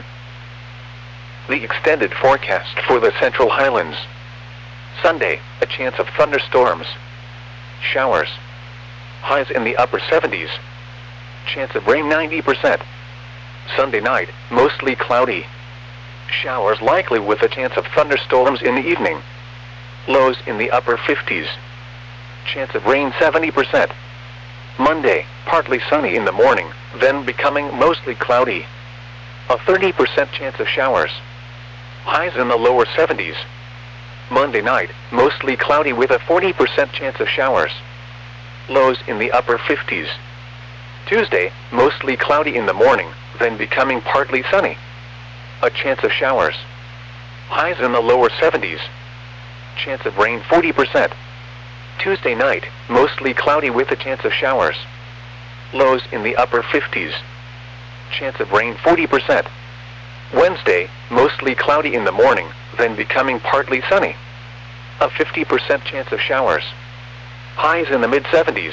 The extended forecast for the Central Highlands. Sunday, a chance of thunderstorms. Showers. Highs in the upper seventies. Chance of rain ninety percent. Sunday night, mostly cloudy. Showers likely with a chance of thunderstorms in the evening. Lows in the upper fifties. Chance of rain seventy percent. Monday, partly sunny in the morning, then becoming mostly cloudy. A thirty percent chance of showers. Highs in the lower seventies. Monday night, mostly cloudy with a forty percent chance of showers. Lows in the upper fifties. Tuesday, mostly cloudy in the morning, then becoming partly sunny. A chance of showers. Highs in the lower seventies. Chance of rain forty percent. Tuesday night, mostly cloudy with a chance of showers. Lows in the upper fifties. Chance of rain forty percent. Wednesday, mostly cloudy in the morning, then becoming partly sunny. A fifty percent chance of showers. Highs in the mid seventies.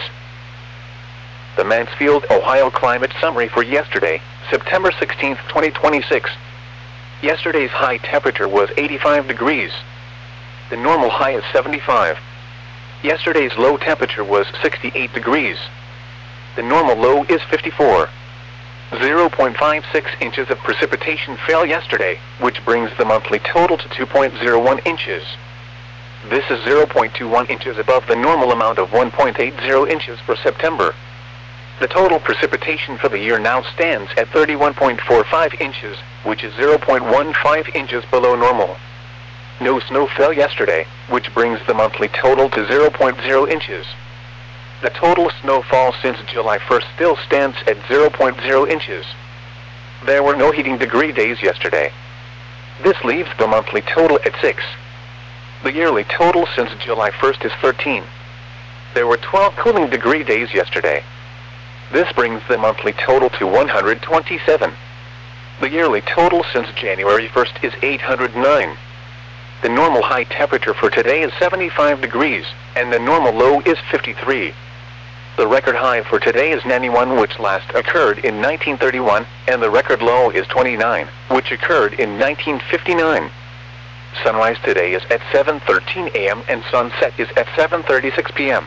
The Mansfield, Ohio climate summary for yesterday, September sixteenth, twenty twenty-six. Yesterday's high temperature was eighty-five degrees. The normal high is seventy-five. Yesterday's low temperature was sixty-eight degrees. The normal low is fifty-four. zero point five six inches of precipitation fell yesterday, which brings the monthly total to two point zero one inches. This is zero point two one inches above the normal amount of one point eight zero inches for September. The total precipitation for the year now stands at thirty-one point four five inches, which is zero point one five inches below normal. No snow fell yesterday, which brings the monthly total to zero point zero inches. The total snowfall since July first still stands at zero point zero inches. There were no heating degree days yesterday. This leaves the monthly total at six. The yearly total since July first is thirteen. There were twelve cooling degree days yesterday. This brings the monthly total to one hundred twenty-seven. The yearly total since January first is eight hundred nine. The normal high temperature for today is seventy-five degrees, and the normal low is fifty-three. The record high for today is ninety-one, which last occurred in nineteen thirty-one, and the record low is twenty-nine, which occurred in nineteen fifty-nine. Sunrise today is at seven thirteen a m and sunset is at seven thirty-six p m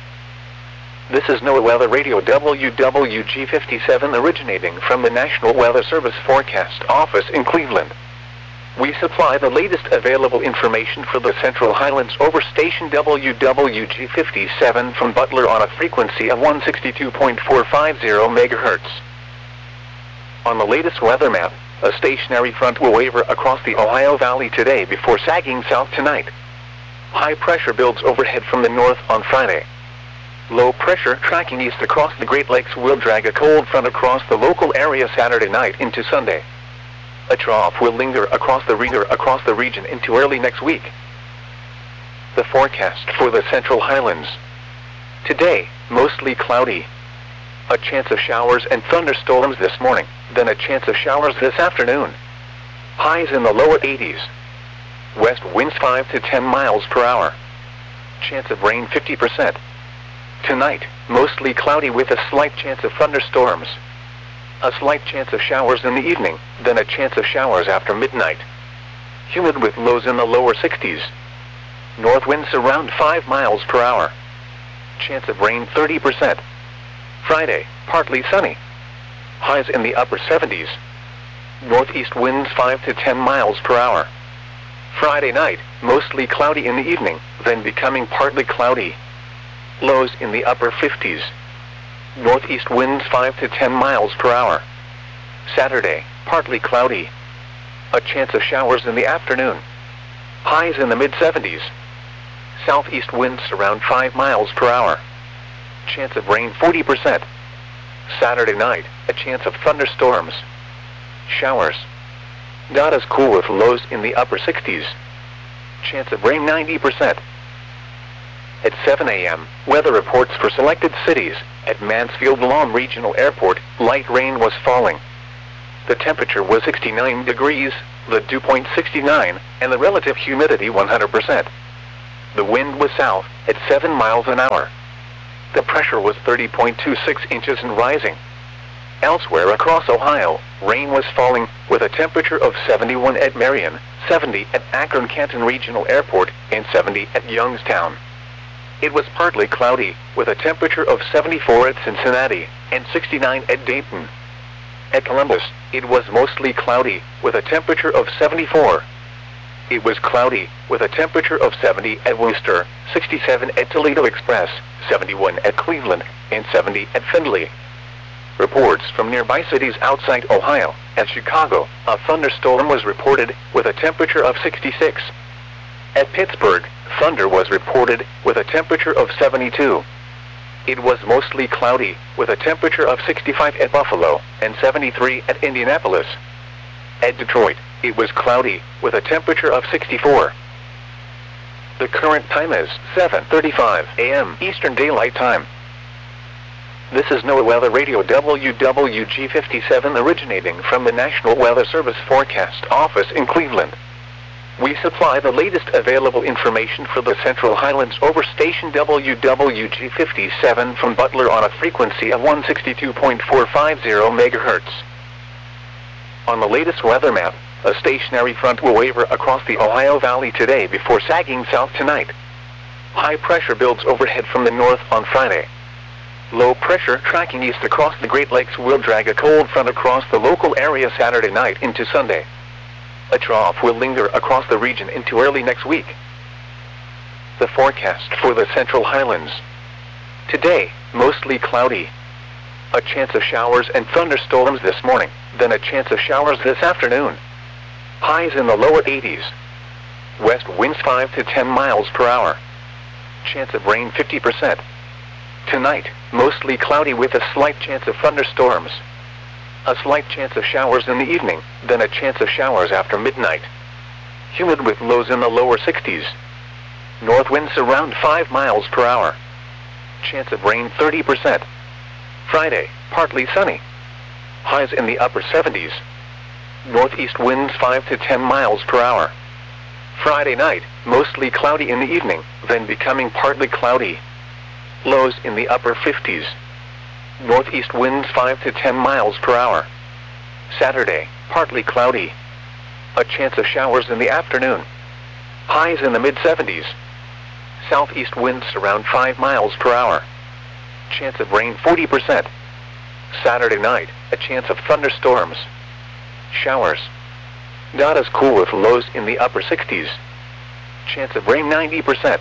This is NOAA Weather Radio W W G fifty-seven originating from the National Weather Service Forecast Office in Cleveland. We supply the latest available information for the Central Highlands over station W W G fifty-seven from Butler on a frequency of one sixty-two point four five zero megahertz. On the latest weather map, a stationary front will waver across the Ohio Valley today before sagging south tonight. High pressure builds overhead from the north on Friday. Low pressure tracking east across the Great Lakes will drag a cold front across the local area Saturday night into Sunday. A trough will linger across the, re across the region into early next week. The forecast for the Central Highlands. Today, mostly cloudy. A chance of showers and thunderstorms this morning, then a chance of showers this afternoon. Highs in the lower eighties. West winds five to ten miles per hour. Chance of rain fifty percent. Tonight, mostly cloudy with a slight chance of thunderstorms. A slight chance of showers in the evening, then a chance of showers after midnight. Humid with lows in the lower sixties. North winds around five miles per hour. Chance of rain thirty percent. Friday, partly sunny. Highs in the upper seventies. Northeast winds five to ten miles per hour. Friday night, mostly cloudy in the evening, then becoming partly cloudy. Lows in the upper fifties. Northeast winds five to ten miles per hour. Saturday, partly cloudy. A chance of showers in the afternoon. Highs in the mid seventies. Southeast winds around five miles per hour. Chance of rain forty percent. Saturday night, a chance of thunderstorms. Showers. Not as cool with lows in the upper sixties. Chance of rain ninety percent. At seven A M, weather reports for selected cities. At Mansfield Lawn Regional Airport, light rain was falling. The temperature was sixty-nine degrees, the dew point sixty-nine, and the relative humidity one hundred percent. The wind was south, at seven miles an hour. The pressure was thirty point two six inches and rising. Elsewhere across Ohio, rain was falling, with a temperature of seventy-one at Marion, seventy at Akron-Canton Regional Airport, and seventy at Youngstown. It was partly cloudy, with a temperature of seventy-four at Cincinnati, and sixty-nine at Dayton. At Columbus, it was mostly cloudy, with a temperature of seventy-four. It was cloudy, with a temperature of seventy at Worcester, sixty-seven at Toledo Express, seventy-one at Cleveland, and seventy at Findlay. Reports from nearby cities outside Ohio. At Chicago, a thunderstorm was reported, with a temperature of sixty-six. At Pittsburgh, thunder was reported, with a temperature of seventy-two. It was mostly cloudy, with a temperature of sixty-five at Buffalo, and seventy-three at Indianapolis. At Detroit, it was cloudy, with a temperature of sixty-four. The current time is seven thirty-five A M Eastern Daylight Time. This is NOAA Weather Radio W W G fifty-seven originating from the National Weather Service Forecast Office in Cleveland. We supply the latest available information for the Central Highlands over station W W G fifty-seven from Butler on a frequency of one sixty-two point four five zero megahertz. On the latest weather map, a stationary front will waver across the Ohio Valley today before sagging south tonight. High pressure builds overhead from the north on Friday. Low pressure tracking east across the Great Lakes will drag a cold front across the local area Saturday night into Sunday. A trough will linger across the region into early next week. The forecast for the Central Highlands. Today, mostly cloudy. A chance of showers and thunderstorms this morning, then a chance of showers this afternoon. Highs in the lower eighties. West winds five to ten miles per hour. Chance of rain fifty percent. Tonight, mostly cloudy with a slight chance of thunderstorms. A slight chance of showers in the evening, then a chance of showers after midnight. Humid with lows in the lower sixties. North winds around five miles per hour. Chance of rain thirty percent. Friday, partly sunny. Highs in the upper seventies. Northeast winds five to ten miles per hour. Friday night, mostly cloudy in the evening, then becoming partly cloudy. Lows in the upper fifties. Northeast winds five to ten miles per hour. Saturday, partly cloudy. A chance of showers in the afternoon. Highs in the mid seventies. Southeast winds around five miles per hour. Chance of rain forty percent. Saturday night, a chance of thunderstorms. Showers. Not as cool with lows in the upper sixties. Chance of rain ninety percent.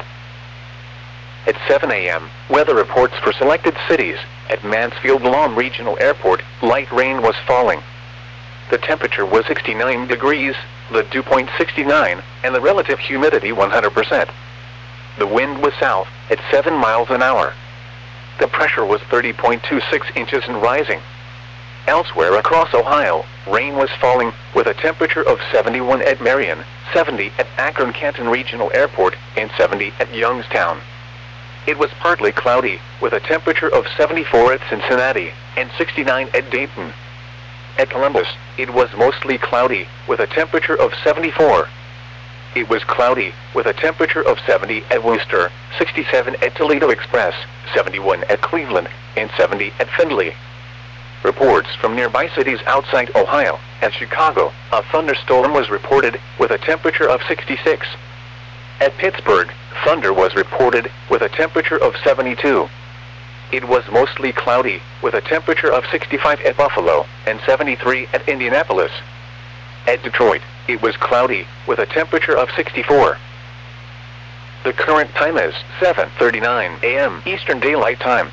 At seven A M, weather reports for selected cities. At Mansfield Lawn Regional Airport, light rain was falling. The temperature was sixty-nine degrees, the dew point sixty-nine, and the relative humidity one hundred percent. The wind was south, at seven miles an hour. The pressure was thirty point two six inches and rising. Elsewhere across Ohio, rain was falling, with a temperature of seventy-one at Marion, seventy at Akron-Canton Regional Airport, and seventy at Youngstown. It was partly cloudy, with a temperature of seventy-four at Cincinnati, and sixty-nine at Dayton. At Columbus, it was mostly cloudy, with a temperature of seventy-four. It was cloudy, with a temperature of seventy at Worcester, sixty-seven at Toledo Express, seventy-one at Cleveland, and seventy at Findlay. Reports from nearby cities outside Ohio. At Chicago, a thunderstorm was reported, with a temperature of sixty-six. At Pittsburgh, thunder was reported, with a temperature of seventy-two. It was mostly cloudy, with a temperature of sixty-five at Buffalo, and seventy-three at Indianapolis. At Detroit, it was cloudy, with a temperature of sixty-four. The current time is seven thirty-nine A M Eastern Daylight Time.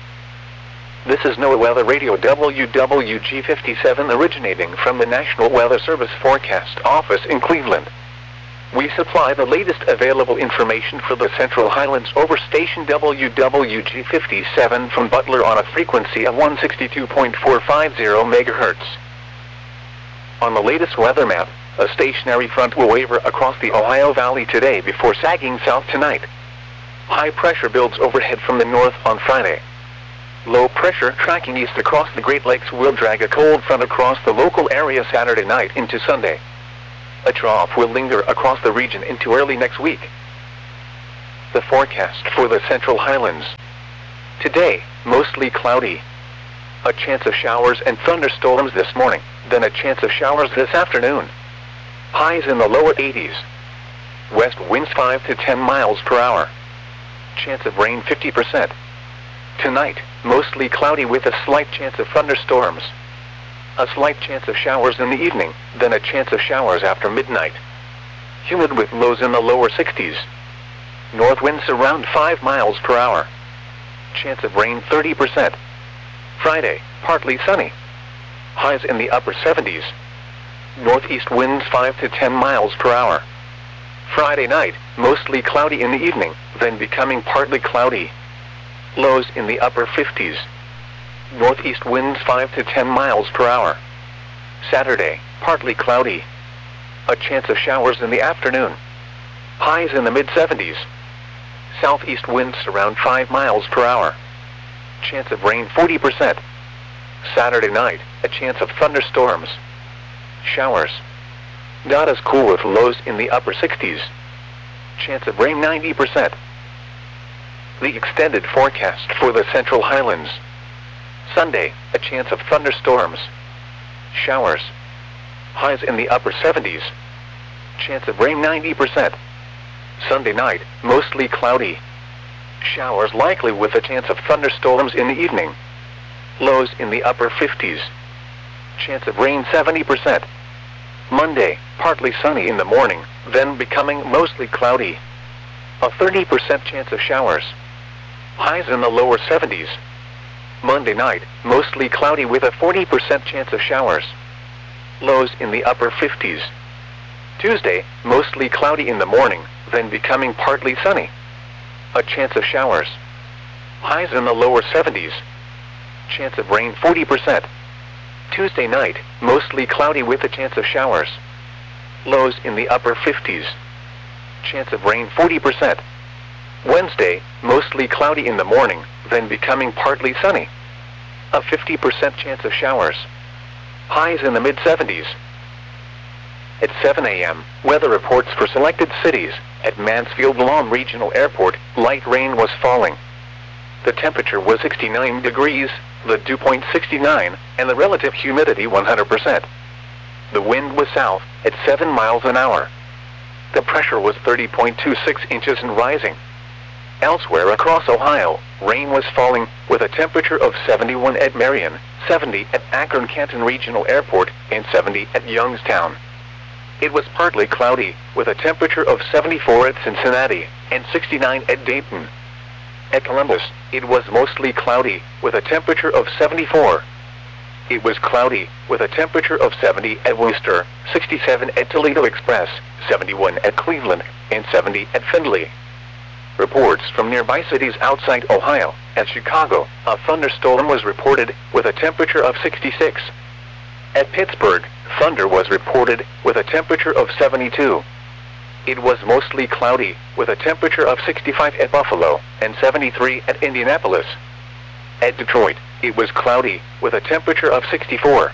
This is NOAA Weather Radio W W G fifty-seven originating from the National Weather Service Forecast Office in Cleveland. We supply the latest available information for the Central Highlands over station W W G fifty-seven from Butler on a frequency of one sixty-two point four five zero megahertz. On the latest weather map, a stationary front will waver across the Ohio Valley today before sagging south tonight. High pressure builds overhead from the north on Friday. Low pressure tracking east across the Great Lakes will drag a cold front across the local area Saturday night into Sunday. A trough will linger across the region into early next week. The forecast for the Central Highlands. Today, mostly cloudy. A chance of showers and thunderstorms this morning, then a chance of showers this afternoon. Highs in the lower eighties. West winds five to ten miles per hour. Chance of rain fifty percent. Tonight, mostly cloudy with a slight chance of thunderstorms. A slight chance of showers in the evening, then a chance of showers after midnight. Humid with lows in the lower sixties. North winds around five miles per hour. Chance of rain thirty percent. Friday, partly sunny. Highs in the upper seventies. Northeast winds five to ten miles per hour. Friday night, mostly cloudy in the evening, then becoming partly cloudy. Lows in the upper fifties. Northeast winds five to ten miles per hour. Saturday, partly cloudy. A chance of showers in the afternoon. Highs in the mid seventies. Southeast winds around five miles per hour. Chance of rain forty percent. Saturday night, a chance of thunderstorms. Showers. Not as cool with lows in the upper sixties. Chance of rain ninety percent. The extended forecast for the Central Highlands. Sunday, a chance of thunderstorms. Showers. Highs in the upper seventies. Chance of rain ninety percent. Sunday night, mostly cloudy. Showers likely with a chance of thunderstorms in the evening. Lows in the upper fifties. Chance of rain seventy percent. Monday, partly sunny in the morning, then becoming mostly cloudy. A thirty percent chance of showers. Highs in the lower seventies. Monday night, mostly cloudy with a forty percent chance of showers. Lows in the upper fifties. Tuesday, mostly cloudy in the morning, then becoming partly sunny. A chance of showers. Highs in the lower seventies. Chance of rain forty percent. Tuesday night, mostly cloudy with a chance of showers. Lows in the upper fifties. Chance of rain forty percent. Wednesday, mostly cloudy in the morning, then becoming partly sunny. A fifty percent chance of showers. Highs in the mid seventies. At seven a m, weather reports for selected cities. At Mansfield Lawn Regional Airport, light rain was falling. The temperature was sixty-nine degrees, the dew point sixty-nine, and the relative humidity one hundred percent. The wind was south, at seven miles an hour. The pressure was thirty point two six inches and rising. Elsewhere across Ohio, rain was falling, with a temperature of seventy-one at Marion, seventy at Akron-Canton Regional Airport, and seventy at Youngstown. It was partly cloudy, with a temperature of seventy-four at Cincinnati, and sixty-nine at Dayton. At Columbus, it was mostly cloudy, with a temperature of seventy-four. It was cloudy, with a temperature of seventy at Worcester, sixty-seven at Toledo Express, seventy-one at Cleveland, and seventy at Findlay. Reports from nearby cities outside Ohio. At Chicago, a thunderstorm was reported, with a temperature of sixty-six. At Pittsburgh, thunder was reported, with a temperature of seventy-two. It was mostly cloudy, with a temperature of sixty-five at Buffalo, and seventy-three at Indianapolis. At Detroit, it was cloudy, with a temperature of sixty-four.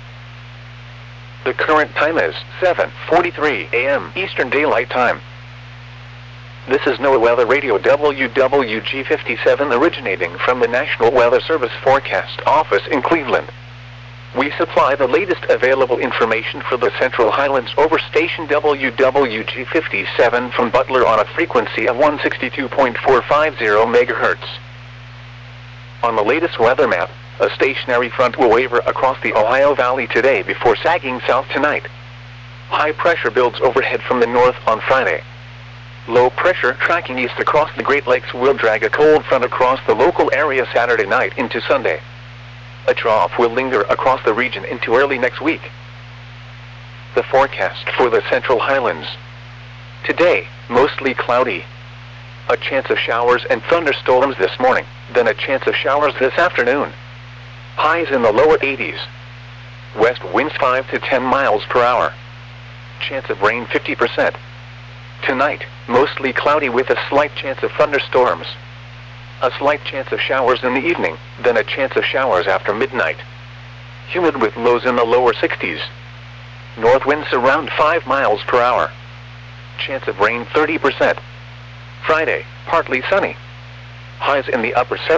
The current time is seven forty-three a m Eastern Daylight Time. This is NOAA Weather Radio W W G fifty-seven originating from the National Weather Service Forecast Office in Cleveland. We supply the latest available information for the Central Highlands over station W W G fifty-seven from Butler on a frequency of one sixty-two point four five zero megahertz. On the latest weather map, a stationary front will waver across the Ohio Valley today before sagging south tonight. High pressure builds overhead from the north on Friday. Low pressure tracking east across the Great Lakes will drag a cold front across the local area Saturday night into Sunday. A trough will linger across the region into early next week. The forecast for the Central Highlands. Today, mostly cloudy. A chance of showers and thunderstorms this morning, then a chance of showers this afternoon. Highs in the lower eighties. West winds five to ten miles per hour. Chance of rain fifty percent. Tonight, mostly cloudy with a slight chance of thunderstorms. A slight chance of showers in the evening, then a chance of showers after midnight. Humid with lows in the lower sixties. North winds around five miles per hour. Chance of rain thirty percent. Friday, partly sunny. Highs in the upper seventies.